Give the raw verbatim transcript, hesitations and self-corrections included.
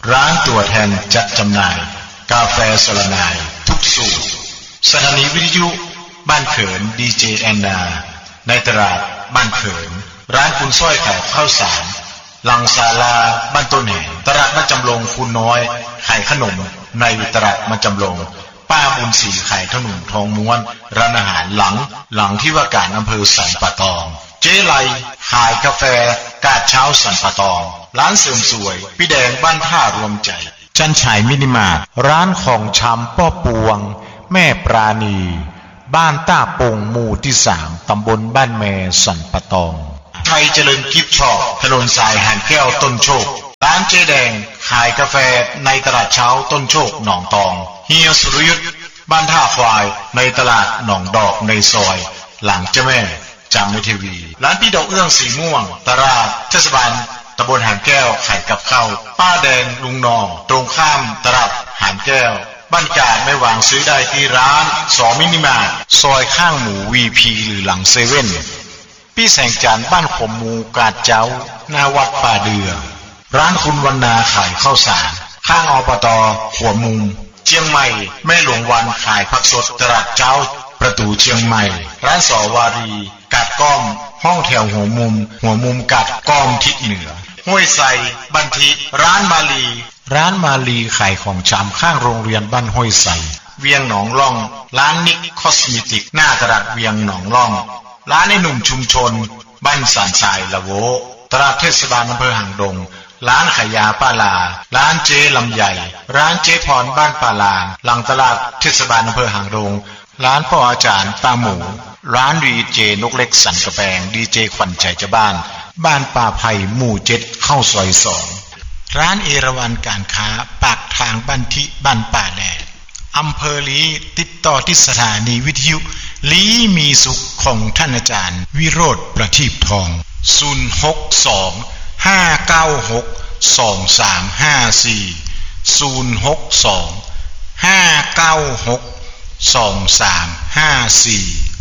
ร้านตัวแทนจัดจำหน่ายกาแฟสลนายทุกสูตรสถานีวิทยุบ้านเขินดีเจแอนนาในตลาดบ้านเขินร้านคุณสร้อยขายข้าวสารลังศาลาบ้านต้นแห่งตลาดบ้านจำลงคุณน้อยขายขนมในตลาดบ้านจำลงป้าบุญศรีขายขนมทองม้วนร้านอาหารหลังหลังที่ว่าการอำเภอสันป่าตองเจ๊ไลขายกาแฟกาดเช้าสันป่าตองร้านเสริมสวยพี่แดงบ้านท่ารวมใจจันฉายมินิมาร์ทร้านของชำป้อปวงแม่ปราณีบ้านต้าปงหมู่ที่สามตำบลบ้านแมสันป่าตองไทยเจริญกิฟต์ช็อปถนนสายหานแก้วต้นโชคร้านเจ๊แดงขายกาแฟในตลาดเช้าต้นโชคหนองตองเฮียสุรยุทธบ้านท่าควายในตลาดหนองดอกในซอยหลังเจ้าแม่จำในทีวีร้านพี่ดอกเอื้องสีม่วงตลาดเทศบาลตำบลหานแก้วขายกับข้าวป้าแดงลุงนองตรงข้ามตลาดหานแก้วบ้านกาดไม่วางซื้อได้ที่ร้านสอมินิมาร์ทซอยข้างหมูวีพีหรือหลังเซเว่นพี่แสงจันทร์บ้านขมมูกาดเจ้าหน้าวัดป่าเดือร้านคุณวรรณาขายข้าวสารข้างอบต.หัวมุมเชียงใหม่แม่หลวงวันขายผักสดตลาดเจ้าประตูเชียงใหม่ร้านสอวารีกาดก้อมห้องแถวหัวมุมหัวมุมกาดก้อมทิศเหนือห้วยไซบันทิร้านมาลีร้านมาลีขายของชำข้างโรงเรียนบ้านห้วยไซเวียงหนองล่องร้านนิกคอสเมติกหน้าตลาดเวียงหนองล่องร้านไอ้หนุ่มชุมชนบ้านสันทรายละโวตลาดเทศบาลอำเภอหางดงร้านขายยาป้าลาร้านเจ๊ลำใหญ่ร้านเจ๊พรบ้านป้าลาหลังตลาดเทศบาลอำเภอหางดงร้านพ่ออาจารย์ป้าหมูร้านดีเจนกเล็กสันกระแปงดีเจขวัญใจเจ้าบ้านบ้านป่าไผ่หมู่เจ็ดเข้าซอยสองร้านเอราวัณการค้าปากทางบ้านทิบ้านป่าแดดอำเภอลีติดต่อที่สถานีวิทยุลีมีสุขของท่านอาจารย์วิโรธประทีปทองศูนย์ หก สอง ห้า เก้า หก สอง สาม ห้า สี่ ศูนย์ หก สอง ห้า เก้า หก สอง สาม ห้า สี่